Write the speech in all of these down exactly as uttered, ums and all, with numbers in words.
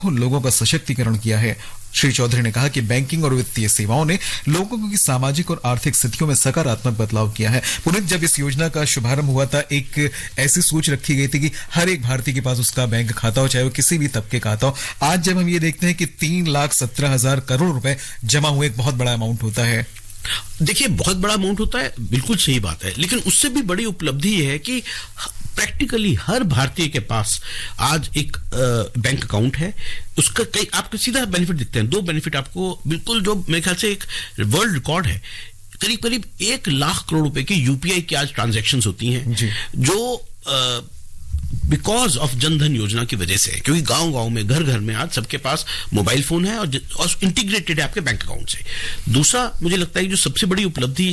लोगों का सशक्तिकरण किया है। श्री चौधरी ने कहा कि बैंकिंग और वित्तीय सेवाओं ने लोगों की सामाजिक और आर्थिक स्थितियों में सकारात्मक बदलाव किया है। पुनीत, जब इस योजना का शुभारंभ हुआ था, एक ऐसी सोच रखी गई थी कि हर एक भारतीय के पास उसका बैंक खाता हो, चाहे वो किसी भी तबके का खाता हो। आज जब हम ये देखते हैं कि तीन लाख सत्रह हजार करोड़ रुपए जमा हुए, एक बहुत बड़ा अमाउंट होता है। देखिए, बहुत बड़ा अमाउंट होता है, बिल्कुल सही बात है, लेकिन उससे भी बड़ी उपलब्धि ये है कि प्रैक्टिकली हर भारतीय के पास आज एक बैंक अकाउंट है। उसका कई आपको सीधा बेनिफिट दिखते हैं। दो बेनिफिट आपको बिल्कुल, जो मेरे ख्याल से एक वर्ल्ड रिकॉर्ड है, करीब करीब एक लाख करोड़ रुपए की यूपीआई की आज ट्रांजैक्शंस होती हैं, जो आ, बिकॉज ऑफ जनधन योजना की वजह से, क्योंकि गांव गांव में, घर घर में आज सबके पास मोबाइल फोन है और, और इंटीग्रेटेड है आपके बैंक अकाउंट से। दूसरा, मुझे लगता है कि जो सबसे बड़ी उपलब्धि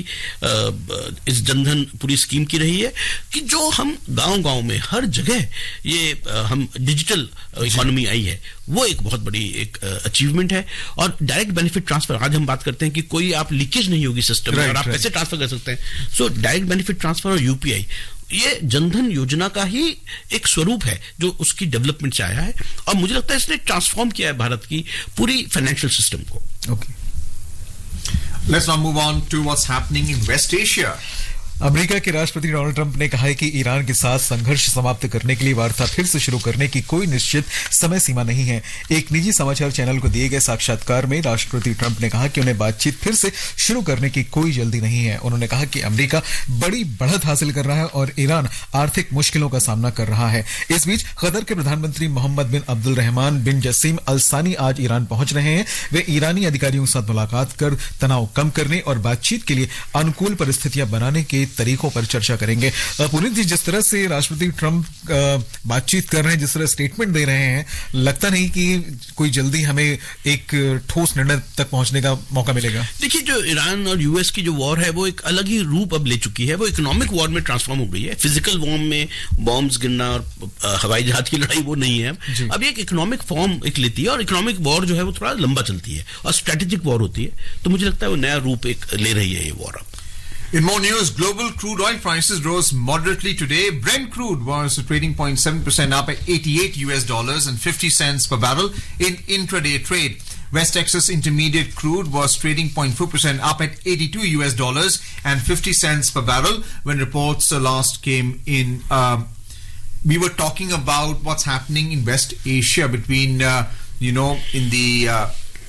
इस जनधन पूरी स्कीम की रही है कि जो हम गांव गांव में हर जगह ये आ, हम डिजिटल इकोनॉमी आई है, वो एक बहुत बड़ी एक अचीवमेंट है। और डायरेक्ट बेनिफिट ट्रांसफर, आज हम बात करते हैं कि कोई आप लीकेज नहीं होगी सिस्टम में और आप पैसे ट्रांसफर कर सकते हैं। सो डायरेक्ट बेनिफिट ट्रांसफर और यूपीआई, ये जनधन योजना का ही एक स्वरूप है जो उसकी डेवलपमेंट से आया है, और मुझे लगता है इसने ट्रांसफॉर्म किया है भारत की पूरी फाइनेंशियल सिस्टम को। Okay, let's now move on to what's happening in waste Asia. America के राष्ट्रपति डोनाल्ड ट्रंप ने कहा है कि ईरान के साथ संघर्ष समाप्त करने के लिए वार्ता फिर से शुरू करने की कोई निश्चित समय सीमा नहीं है। एक निजी समाचार चैनल को दिए गए साक्षात्कार में राष्ट्रपति ट्रंप ने कहा कि उन्हें बातचीत फिर से शुरू करने की कोई जल्दी नहीं है। उन्होंने कहा कि अमेरिका बड़ी बढ़त हासिल कर रहा है और ईरान आर्थिक मुश्किलों का सामना कर रहा है। इस बीच कतर के प्रधानमंत्री मोहम्मद बिन अब्दुल रहमान बिन जसीम अल सानी आज ईरान पहुंच रहे हैं। वे ईरानी अधिकारियों के साथ मुलाकात कर तनाव कम करने और बातचीत के लिए अनुकूल परिस्थितियां बनाने के तरीकों पर चर्चा करेंगे। पुनीत जी, जिस तरह से राष्ट्रपति ट्रंप बातचीत कर रहे हैं, जिस तरह स्टेटमेंट दे रहे हैं, लगता नहीं कि कोई जल्दी हमें एक ठोस निर्णय तक पहुंचने का मौका मिलेगा। देखिए, जो ईरान और यूएस की जो वॉर है वो एक अलग ही रूप अब ले चुकी है। वो इकोनॉमिक वॉर में ट्रांसफॉर्म हो गई है। फिजिकल वॉर में बॉम्ब्स गिरना और हवाई जहाज की लड़ाई वो नहीं है। अब एक इकोनॉमिक फॉर्म एक लेती है, और इकोनॉमिक वॉर जो है वो थोड़ा लंबा चलती है और स्ट्रेटेजिक वॉर होती है। तो मुझे लगता है वो नया रूप एक ले रही है ये वॉर अब। In more news, global crude oil prices rose moderately today. Brent crude was trading zero point seven percent up at eighty-eight U S dollars and fifty cents per barrel in intraday trade. West Texas Intermediate crude was trading zero point four percent up at eighty-two U S dollars and fifty cents per barrel when reports uh, last came in. Uh, we were talking about what's happening in West Asia between, uh, you know, in the uh,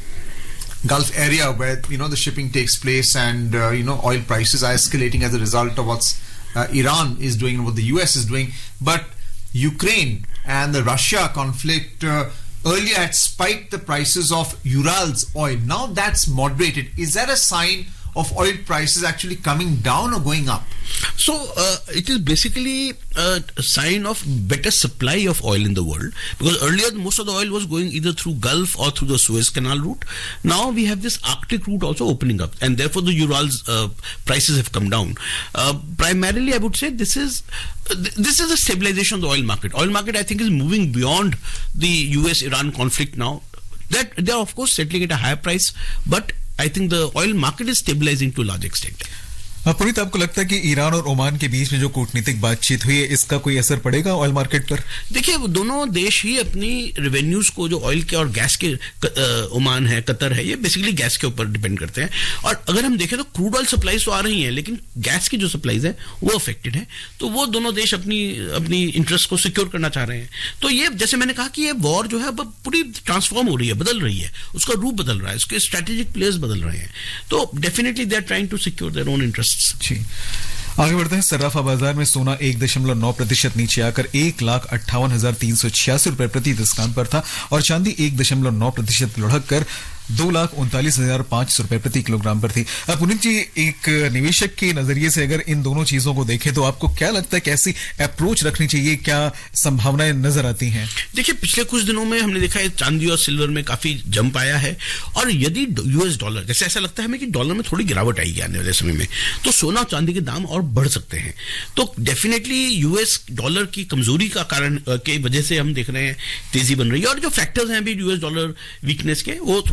Gulf area where, you know, the shipping takes place, and uh, you know, oil prices are escalating as a result of what's uh, Iran is doing and what the U S is doing. But Ukraine and the Russia conflict uh, earlier had spiked the prices of Urals oil. Now that's moderated. Is that a sign of oil prices actually coming down or going up? So uh, it is basically a sign of better supply of oil in the world, because earlier most of the oil was going either through Gulf or through the Suez Canal route. Now we have this Arctic route also opening up, and therefore the Urals uh, prices have come down. Uh, primarily, I would say this is uh, th- this is a stabilization of the oil market. Oil market, I think, is moving beyond the U S Iran conflict now. That they are of course settling at a higher price, but I think the oil market is stabilizing to a large extent. Puneet, आपको लगता है कि Iran और Oman के बीच में जो कूटनीतिक बातचीत हुई है, इसका कोई असर पड़ेगा ऑयल मार्केट पर? देखिए, वो दोनों देश ही अपनी रेवेन्यूज को, जो ऑयल के और गैस के, ओमान है, कतर है, ये बेसिकली गैस के ऊपर डिपेंड करते हैं। और अगर हम देखें तो क्रूड ऑयल सप्लाईज तो आ रही हैं, लेकिन गैस की जो सप्लाईज है वो अफेक्टेड है। तो वो दोनों देश अपनी अपनी इंटरेस्ट को सिक्योर करना चाह रहे हैं। तो ये, जैसे मैंने कहा कि ये वॉर जो है अब पूरी ट्रांसफॉर्म हो रही है, बदल रही है, उसका रूप बदल रहा है, उसके स्ट्रेटेजिक प्लेयर्स बदल रहे हैं। तो definitely they are trying to secure their own interest. जी, आगे बढ़ते हैं। सर्राफा बाजार में सोना एक दशमलव नौ प्रतिशत नीचे आकर एक लाख अट्ठावन हजार तीन सौ छियासी रुपए प्रति दस ग्राम पर था, और चांदी एक दशमलव नौ प्रतिशत लुढ़क कर दो लाख उनतालीस हजार पांच सौ रुपए प्रति किलोग्राम पर थी। पुनीत जी, एक निवेशक के नजरिए से अगर इन दोनों चीजों को देखें तो आपको क्या लगता है, कैसी अप्रोच रखनी चाहिए, क्या संभावनाएं नजर आती हैं? देखिए, पिछले कुछ दिनों में हमने देखा है चांदी और सिल्वर में काफी जंप आया है, और यदि यूएस डॉलर, जैसे ऐसा लगता है हमें कि डॉलर में थोड़ी गिरावट आएगी आने वाले समय में, तो सोना और चांदी के दाम और बढ़ सकते हैं। तो डेफिनेटली यूएस डॉलर की कमजोरी का कारण के वजह से हम देख रहे हैं तेजी बन रही है, और जो फैक्टर्स हैं अभी यूएस डॉलर वीकनेस के, वो थोड़े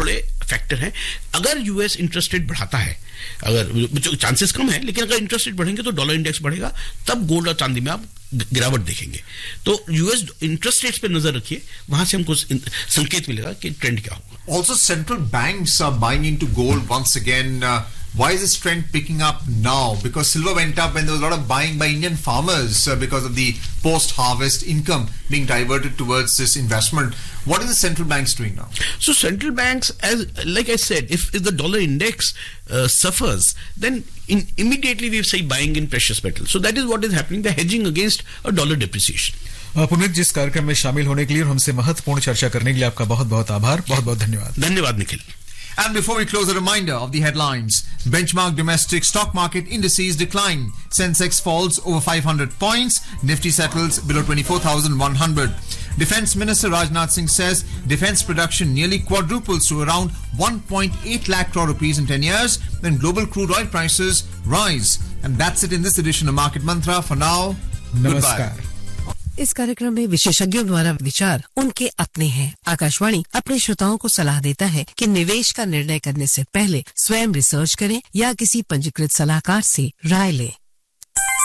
फैक्टर है। अगर यूएस इंटरेस्ट रेट बढ़ाता है, अगर चांसेस कम है, लेकिन अगर इंटरेस्ट रेट बढ़ेंगे तो डॉलर इंडेक्स बढ़ेगा, तब गोल्ड और चांदी में आप गिरावट देखेंगे। तो यूएस इंटरेस्ट रेट्स पे नजर रखिए, वहां से हमको संकेत मिलेगा कि ट्रेंड क्या होगा। Also, central banks are buying into gold once again. Uh, why is this trend picking up now? Because silver went up when there was a lot of buying by Indian farmers uh, because of the post-harvest income being diverted towards this investment. What are the central banks doing now? So central banks, as like I said, if, if the dollar index uh, suffers, then in, immediately we say buying in precious metals. So that is what is happening. They're hedging against a dollar depreciation. Puneet, जिस कार्यक्रम में शामिल होने के लिए और हमसे महत्वपूर्ण चर्चा करने के लिए आपका बहुत बहुत आभार, बहुत बहुत धन्यवाद। धन्यवाद Nikhil. And before we close, a reminder of the headlines. Benchmark domestic stock market indices decline. Sensex falls over five hundred points. Nifty settles below twenty-four thousand one hundred. Defense Minister Rajnath Singh says defense production nearly quadruples to around one point eight lakh crore rupees in ten years when global crude oil prices rise. And that's it in this edition of Market Mantra. For now, Namaskar. Goodbye. इस कार्यक्रम में विशेषज्ञों द्वारा विचार उनके अपने हैं। आकाशवाणी अपने श्रोताओं को सलाह देता है कि निवेश का निर्णय करने से पहले स्वयं रिसर्च करें या किसी पंजीकृत सलाहकार से राय लें।